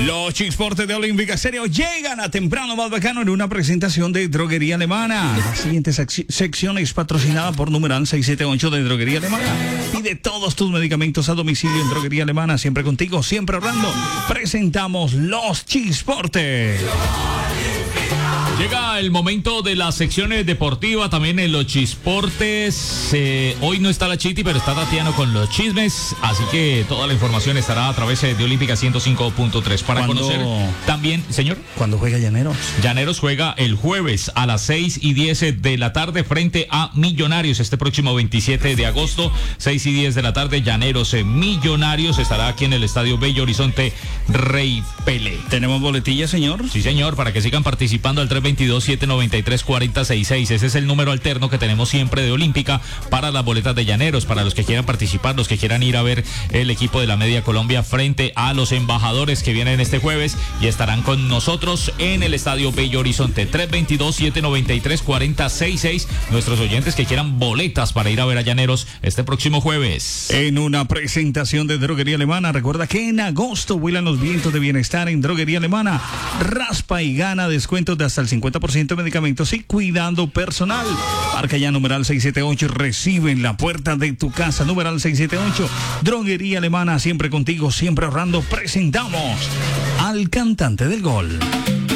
Los Chisportes de Olímpica Estéreo llegan a temprano más bacano en una presentación de Droguería Alemana. La siguiente sección es patrocinada por numeral 678 de Droguería Alemana. Pide todos tus medicamentos a domicilio en Droguería Alemana, siempre contigo, siempre ahorrando. Presentamos Los Chisportes. Llega el momento de las secciones deportivas, también en los Chisportes. Hoy no está la Chiti, pero está Tatiano con los chismes, así que toda la información estará a través de Olímpica 105.3 para conocer también, señor. ¿Cuándo juega Llaneros? Llaneros juega el jueves a las 6:10 de la tarde frente a Millonarios, este próximo 27 de agosto, 6:10 de la tarde, Llaneros Millonarios estará aquí en el Estadio Bello Horizonte Rey Pelé. ¿Tenemos boletillas, señor? Sí, señor, para que sigan participando al 322-793-4066. Ese es el número alterno que tenemos siempre de Olímpica para las boletas de Llaneros, para los que quieran participar, los que quieran ir a ver el equipo de la Media Colombia frente a los embajadores que vienen este jueves y estarán con nosotros en el Estadio Bello Horizonte. 322-793-4066. Nuestros oyentes que quieran boletas para ir a ver a Llaneros este próximo jueves. En una presentación de Droguería Alemana, recuerda que en agosto vuelan los vientos de bienestar en Droguería Alemana. Raspa y gana descuentos de hasta el 50% de medicamentos y cuidado personal. Marca ya numeral 678 y recibe en la puerta de tu casa. Numeral 678. Droguería Alemana, siempre contigo, siempre ahorrando. Presentamos al cantante del gol.